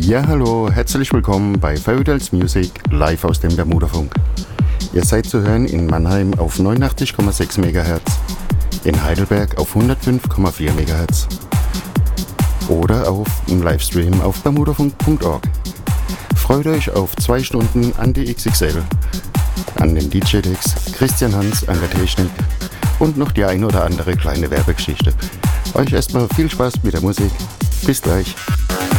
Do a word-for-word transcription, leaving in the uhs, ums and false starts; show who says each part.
Speaker 1: Ja, hallo, herzlich willkommen bei Feudals Music live aus dem Bermudafunk. Ihr seid zu hören in Mannheim auf neunundachtzig Komma sechs Megahertz, in Heidelberg auf hundertfünf Komma vier Megahertz oder auf im Livestream auf bermudafunk punkt org. Freut euch auf zwei Stunden an die X X L, an den D J-Decks, Christian Hans an der Technik und noch die ein oder andere kleine Werbegeschichte. Euch erstmal viel Spaß mit der Musik. Bis gleich.